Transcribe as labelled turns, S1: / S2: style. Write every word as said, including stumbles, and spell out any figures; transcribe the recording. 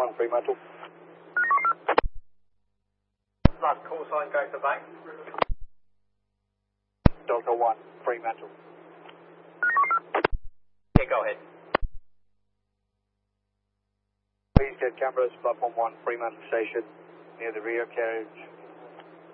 S1: one, Fremantle.
S2: Last call sign going to bank.
S1: Delta one, Fremantle.
S2: Yeah, go ahead.
S1: Please get cameras, platform one, Fremantle Station, near the rear carriage.